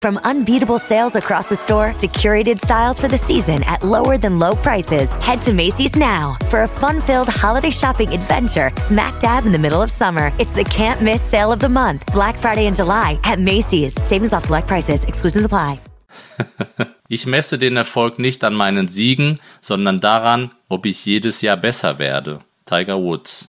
From unbeatable sales across the store to curated styles for the season at lower than low prices, head to Macy's now for a fun-filled holiday shopping adventure smack dab in the middle of summer. It's the can't miss sale of the month, Black Friday in July at Macy's. Savings off select prices. Exclusions apply. Ich messe den Erfolg nicht an meinen Siegen, sondern daran, ob ich jedes Jahr besser werde. Tiger Woods.